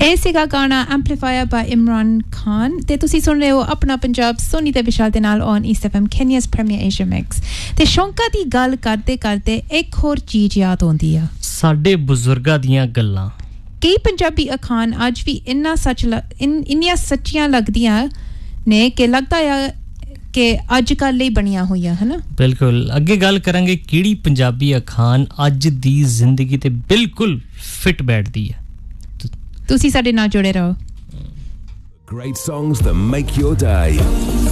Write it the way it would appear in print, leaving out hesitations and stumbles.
ਇਹ ਸੀਗਾ ਗਾਣਾ ਐਂਪਲੀਫਾਇਰ ਬਾਈ ਇਮਰਾਨ ਖਾਨ ਤੇ ਤੁਸੀਂ ਸੁਣ ਰਹੇ ਹੋ ਆਪਣਾ ਪੰਜਾਬ ਸੋਨੀ ਤੇ ਵਿਸ਼ਾਲ ਦੇ ਨਾਲ on East FM ਕੈਨੀਆਸ premier Asia mix ਤੇ ਸ਼ੌਂਕਾਂ ਦੀ ਗੱਲ ਕਰਦੇ ਕਰਦੇ ਇੱਕ ਹੋਰ ਚੀਜ਼ ਯਾਦ ਆਉਂਦੀ ਆ ਸਾਡੇ ਬਜ਼ੁਰਗਾਂ ਦੀਆਂ ਗੱਲਾਂ ਕਈ ਪੰਜਾਬੀ ਅਖਾਣ ਅੱਜ ਵੀ ਇੰਨੀਆਂ ਸੱਚੀਆਂ ਲੱਗਦੀਆਂ ਨੇ ਕਿ ਲੱਗਦਾ ਆ ਕਿ ਅੱਜ ਕੱਲ ਲਈ ਬਣੀਆਂ ਹੋਈਆਂ ਹਨਾ ਬਿਲਕੁਲ ਅੱਗੇ ਗੱਲ ਕਰਾਂਗੇ ਕਿਹੜੀ ਪੰਜਾਬੀ ਅਖਾਣ ਅੱਜ ਦੀ ਜ਼ਿੰਦਗੀ ਤੇ ਬਿਲਕੁਲ ਫਿੱਟ ਬੈਠਦੀ ਹੈ ਤੁਸੀਂ ਸਾਡੇ ਨਾਲ ਜੁੜੇ ਰਹੋ Great songs that make your day